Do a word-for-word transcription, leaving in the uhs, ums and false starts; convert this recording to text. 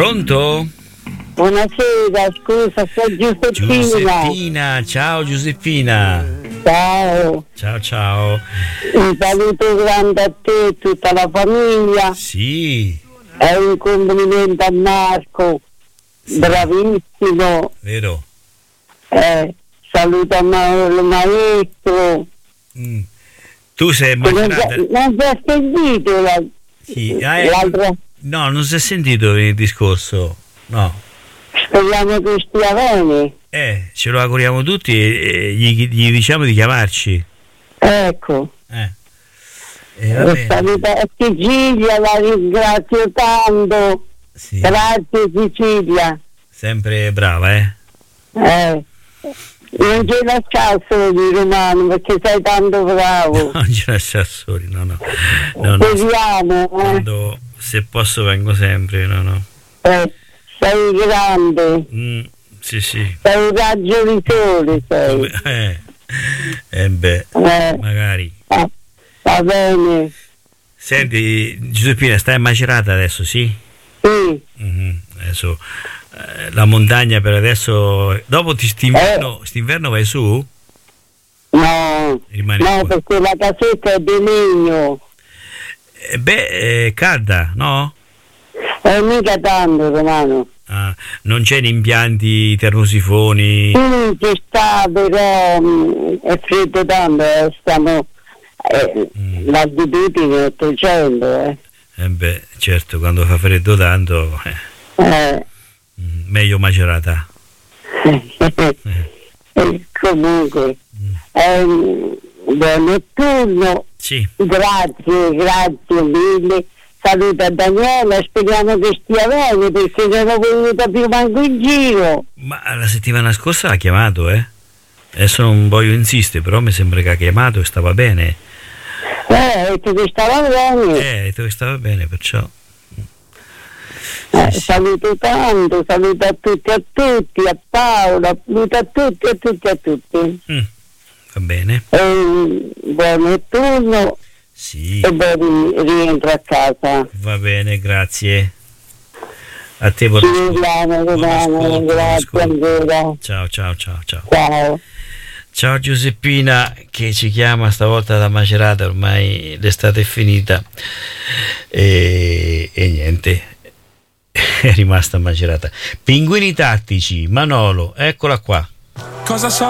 Pronto? Buonasera, scusa, sono Giuseppina. Giuseppina, ciao Giuseppina. Ciao. Ciao ciao. Un saluto grande a te e tutta la famiglia. Sì. E un complimento a Marco. Sì. Bravissimo. Vero. Eh, saluto a ma- il maestro. Mm. Tu sei macerata. Non, non si è sentito la, sì. ah, eh, l'altra. No, non si è sentito il discorso. No. Speriamo che stia bene. Eh, ce lo auguriamo tutti e, e gli, gli diciamo di chiamarci. Ecco. Eh. Eh, va bene. Saluto a Sicilia, la ringrazio tanto. Sì. Grazie Sicilia. Sempre brava, eh? Eh. Non ci lasciare soli, Romano, perché sei tanto bravo. Non ci lasciare soli, no, no. no, no. Speriamo, eh. Quando, se posso vengo sempre, no, no. Eh, sei grande. Mm, sì, sì. Sei un raggio di sole, sei. Eh, eh beh, Eh. magari. Eh, va bene. Senti, Giuseppina, stai a Macerata adesso, sì? Sì. Mm-hmm. Adesso eh, la montagna per adesso. Dopo ti st'inverno, Eh. st'inverno vai su? No, Rimani no, qua. perché la casetta è di legno. Eh, beh, è calda, no? E mica tanto, Romano. Ah, non c'è impianti termosifoni? Sì, ci sta, però mh, è freddo tanto, eh, stiamo eh, Mm. l'altitudine è ottocento, eh. Eh beh, certo, quando fa freddo tanto, eh, Eh. mm, meglio Macerata. E comunque è un buon notturno. Sì. Grazie, grazie mille. Saluto a Daniela, speriamo che stia bene perché non ho venuta più manco in giro. Ma la settimana scorsa l'ha chiamato, eh? Adesso non voglio insistere, però mi sembra che ha chiamato e stava bene. Eh, ho detto che stava bene. Eh, ha detto che stava bene, perciò. Eh, Sì, sì. saluto tanto, saluto a tutti, a tutti, a Paola, saluto a tutti, a tutti, a tutti. Mm, va bene. E un buon notturno Sì, e buon ri- rientro a casa. va bene, grazie. A te, Ci buon ascolto. vediamo, Buon Romano, ascolto, buon grazie ascolto. ancora. Ciao, ciao, ciao, ciao. Ciao. Ciao Giuseppina che ci chiama stavolta da Macerata, ormai l'estate è finita e, e niente, è rimasta a Macerata. Pinguini tattici, Manolo, eccola qua. Cosa so